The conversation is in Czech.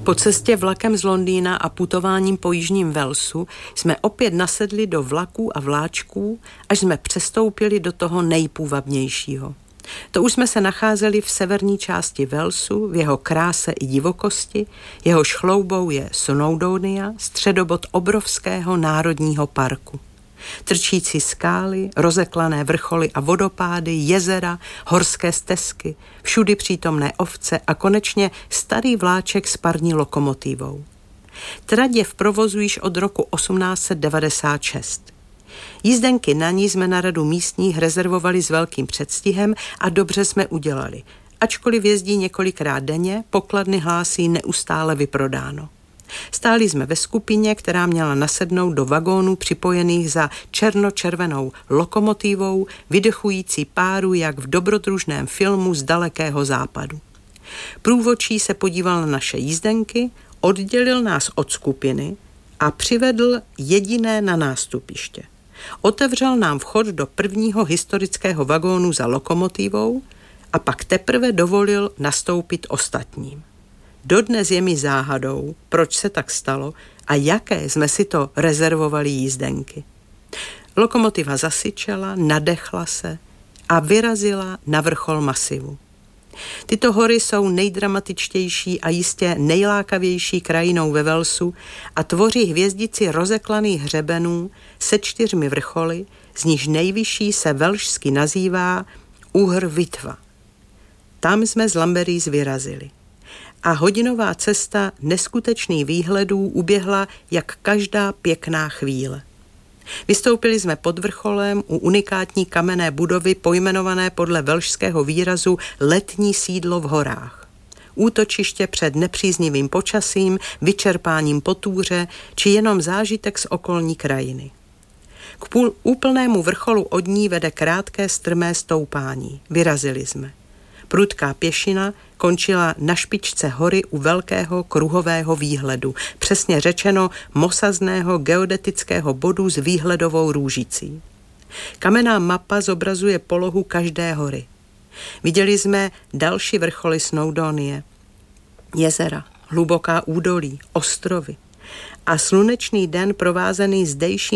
Po cestě vlakem z Londýna a putováním po jižním Walesu jsme opět nasedli do vlaků a vláčků, až jsme přestoupili do toho nejpůvabnějšího. To už jsme se nacházeli v severní části Walesu, v jeho kráse i divokosti, jehož chloubou je Snowdonia, středobod obrovského národního parku. Trčící skály, rozeklané vrcholy a vodopády, jezera, horské stezky, všudy přítomné ovce a konečně starý vláček s parní lokomotivou. Trať je v provozu již od roku 1896. Jízdenky na ní jsme na radu místních rezervovali s velkým předstihem a dobře jsme udělali. Ačkoliv jezdí několikrát denně, pokladny hlásí neustále vyprodáno. Stáli jsme ve skupině, která měla nasednout do vagónů připojených za černočervenou lokomotivou, vydechující páru jak v dobrodružném filmu z dalekého západu. Průvodčí se podíval na naše jízdenky, oddělil nás od skupiny a přivedl jediné na nástupiště. Otevřel nám vchod do prvního historického vagónu za lokomotivou a pak teprve dovolil nastoupit ostatním. Dodnes je mi záhadou, proč se tak stalo a jaké jsme si to rezervovali jízdenky. Lokomotiva zasyčela, nadechla se a vyrazila na vrchol masivu. Tyto hory jsou nejdramatičtější a jistě nejlákavější krajinou ve Walesu a tvoří hvězdici rozeklaných hřebenů se 4 vrcholy, z nichž nejvyšší se velšsky nazývá Úhr Vitva. Tam jsme z Lamberies vyrazili. A hodinová cesta neskutečných výhledů uběhla jak každá pěkná chvíle. Vystoupili jsme pod vrcholem u unikátní kamenné budovy pojmenované podle velšského výrazu letní sídlo v horách. Útočiště před nepříznivým počasím, vyčerpáním potůře či jenom zážitek z okolní krajiny. K úplnému vrcholu od ní vede krátké strmé stoupání. Vyrazili jsme. Prudká pěšina končila na špičce hory u velkého kruhového výhledu, přesně řečeno mosazného geodetického bodu s výhledovou růžicí. Kamenná mapa zobrazuje polohu každé hory. Viděli jsme další vrcholy Snowdonie, jezera, hluboká údolí, ostrovy a slunečný den provázený zdejším